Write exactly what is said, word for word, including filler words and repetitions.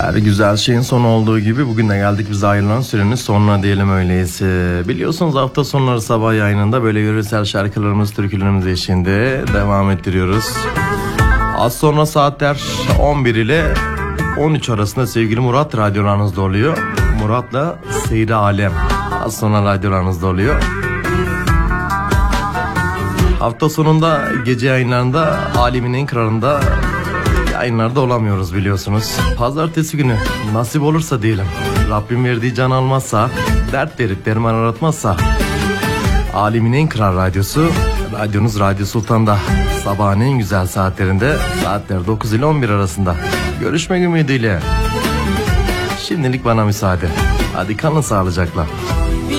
Her güzel şeyin sonu olduğu gibi bugün de geldik biz ayrılan sürenin sonuna diyelim öyleyse. Biliyorsunuz hafta sonları sabah yayınında böyle yöresel şarkılarımız, türkülerimiz eşliğinde devam ettiriyoruz. Az sonra saatler on bir ile on üç arasında sevgili Murat radyolarınızda oluyor. Murat'la Seyri Alem az sonra radyolarınızda oluyor. Hafta sonunda gece yayınlarında Alemin en kralında yayınlarda olamıyoruz biliyorsunuz. Pazartesi günü nasip olursa diyelim. Rabbim verdiği can almazsa, dert verip derman aratmazsa Alemin en kral radyosu, radyonuz Radyo Sultan'da sabahın en güzel saatlerinde saatler dokuz ile on bir arasında görüşmek ümidiyle. Şimdilik bana müsaade. Hadi kalın sağlıcakla.